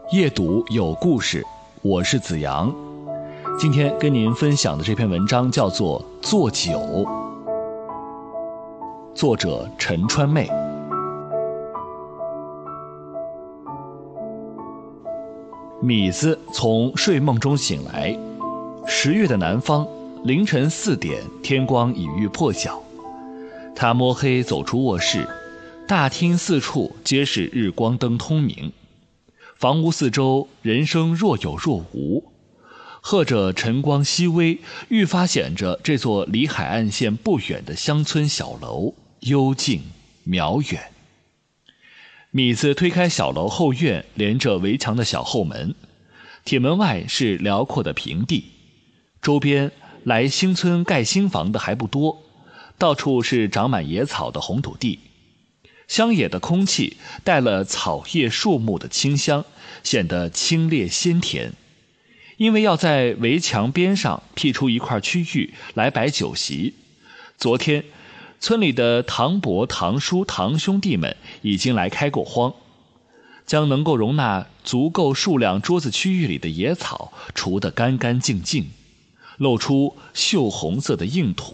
夜读有故事，我是子阳。今天跟您分享的这篇文章叫做《做酒》，作者陈川妹。米子从睡梦中醒来，10月的南方，凌晨4点，天光已欲破晓。他摸黑走出卧室，大厅四处皆是日光灯通明，房屋四周人声若有若无，和着晨光熹微，愈发显着这座离海岸线不远的乡村小楼幽静渺远。米子推开小楼后院连着围墙的小后门，铁门外是辽阔的平地，周边来新村盖新房的还不多，到处是长满野草的红土地，乡野的空气带了草叶树木的清香，显得清冽鲜甜。因为要在围墙边上辟出一块区域来摆酒席，昨天村里的堂伯、堂叔、堂兄弟们已经来开过荒，将能够容纳足够数量桌子区域里的野草除得干干净净，露出锈红色的硬土。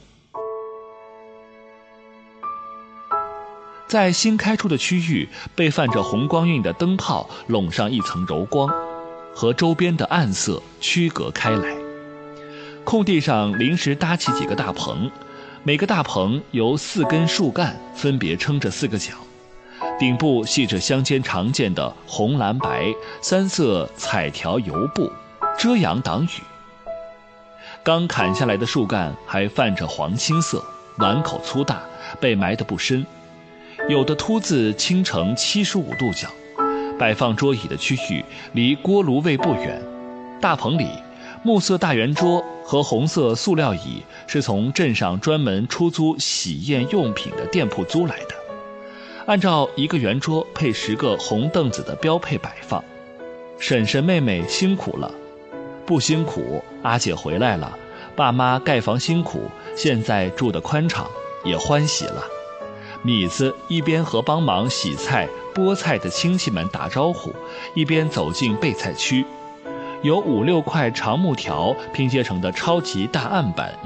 在新开出的区域，被泛着红光晕的灯泡笼上一层柔光，和周边的暗色区隔开来。空地上临时搭起几个大棚，每个大棚由4根树干分别撑着4个角，顶部系着乡间常见的红蓝白3色彩条油布，遮阳挡雨。刚砍下来的树干还泛着黄青色，碗口粗大，被埋得不深，有的凸字倾成75度角。摆放桌椅的区域离锅炉位不远，大棚里木色大圆桌和红色塑料椅是从镇上专门出租喜宴用品的店铺租来的，按照一个圆桌配10个红凳子的标配摆放。婶婶妹妹辛苦了，不辛苦，阿姐回来了，爸妈盖房辛苦，现在住得宽敞，也欢喜了。米子一边和帮忙洗菜剥菜的亲戚们打招呼，一边走进备菜区，有5-6块长木条拼接成的超级大案板